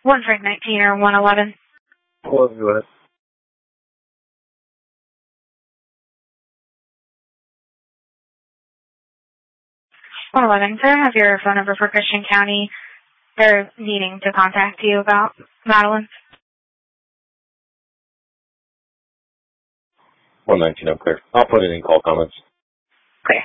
One Frank 19 or 111. Well, go ahead. 111, can I have your phone number for Christian County? They're needing to contact you about Madeline. 119, I'm clear. I'll put it in call comments.